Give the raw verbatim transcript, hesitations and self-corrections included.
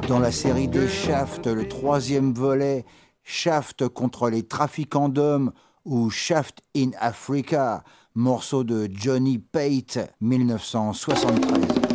dans la série des Shaft, le troisième volet, Shaft contre les trafiquants d'hommes ou Shaft in Africa, morceau de Johnny Pate, mille neuf cent soixante-treize.